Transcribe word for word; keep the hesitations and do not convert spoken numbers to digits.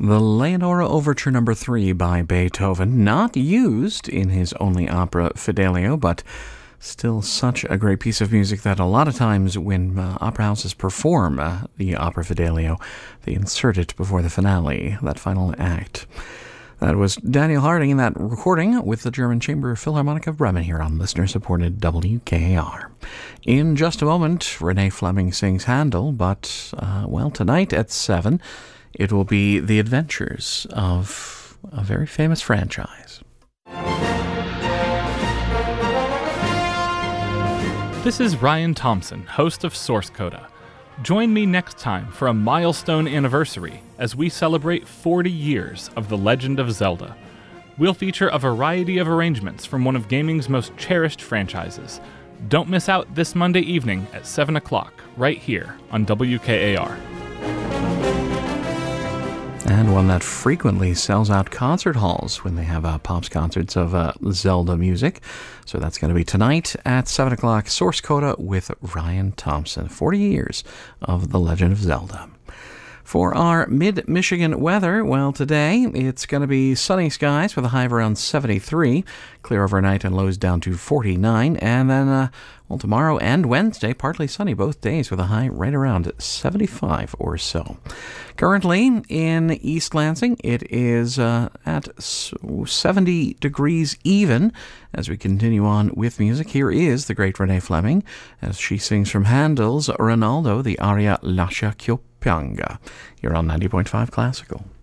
The Leonora Overture Number three by Beethoven, not used in his only opera Fidelio, but still such a great piece of music that a lot of times when uh, opera houses perform uh, the opera Fidelio, they insert it before the finale, that final act. That was Daniel Harding in that recording with the German Chamber Philharmonic of Bremen here on listener-supported W K A R. In just a moment, Renee Fleming sings Handel, but, uh, well, tonight at seven, it will be the adventures of a very famous franchise. This is Ryan Thompson, host of Source Coda. Join me next time for a milestone anniversary as we celebrate forty years of The Legend of Zelda. We'll feature a variety of arrangements from one of gaming's most cherished franchises. Don't miss out this Monday evening at seven o'clock, right here on W K A R. And one that frequently sells out concert halls when they have uh, Pops concerts of uh, Zelda music. So that's going to be tonight at seven o'clock, Source Coda with Ryan Thompson. forty years of The Legend of Zelda. For our mid-Michigan weather, well, today it's going to be sunny skies with a high of around seventy-three, clear overnight and lows down to forty-nine, and then, uh, well, tomorrow and Wednesday, partly sunny both days with a high right around seventy-five or so. Currently in East Lansing, it is uh, at seventy degrees even. As we continue on with music, here is the great Renee Fleming as she sings from Handel's Rinaldo, the aria Lascia Ch'io Pianga, here on ninety point five Classical.